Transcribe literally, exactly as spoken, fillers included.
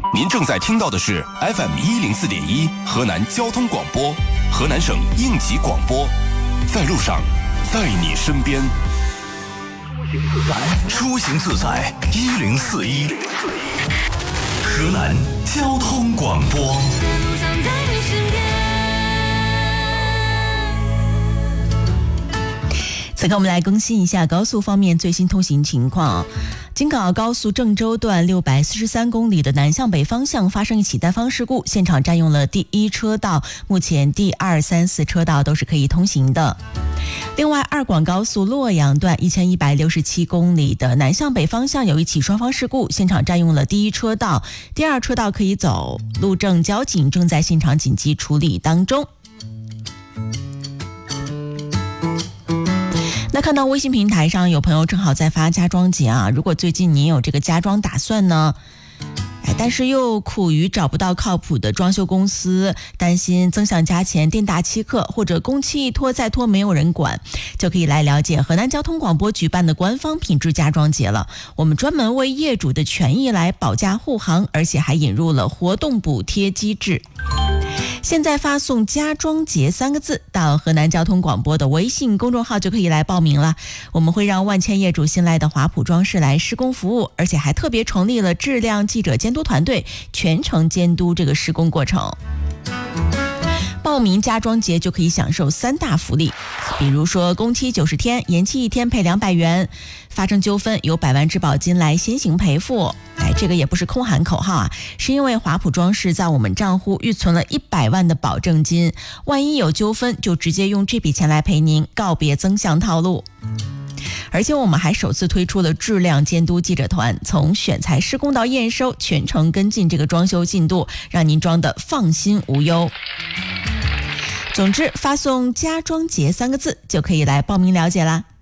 您正在听到的是 F M 一零四点一河南交通广播，河南省应急广播，在路上，在你身边。 出行自在一零四一，河南交通广播。 此刻我们来更新一下高速方面最新通行情况。京港澳高速郑州段六百四十三公里的南向北方向发生一起单方事故，现场占用了第一车道，目前第二、三、四车道都是可以通行的。另外，二广高速洛阳段一千一百六十七公里的南向北方向有一起双方事故，现场占用了第一车道，第二车道可以走，路政交警正在现场紧急处理当中。那看到微信平台上有朋友正好在发家装节啊，如果最近你有这个家装打算呢，哎，但是又苦于找不到靠谱的装修公司，担心增项加钱、店大欺客，或者工期一拖再拖没有人管，就可以来了解河南交通广播举办的官方品质家装节了。我们专门为业主的权益来保驾护航，而且还引入了活动补贴机制。现在发送家装节三个字到河南交通广播的微信公众号就可以来报名了。我们会让万千业主信赖的华普装饰来施工服务，而且还特别成立了质量记者监督团队，全程监督这个施工过程。报名家装节就可以享受三大福利，比如说工期九十天，延期一天赔两百元，发生纠纷有百万质保金来先行赔付。哎，这个也不是空喊口号啊，是因为华普装饰在我们账户预存了一百万的保证金，万一有纠纷就直接用这笔钱来赔您，告别增项套路。而且我们还首次推出了质量监督记者团，从选材施工到验收，全程跟进这个装修进度，让您装的放心无忧。总之，发送家装节三个字就可以来报名了解啦。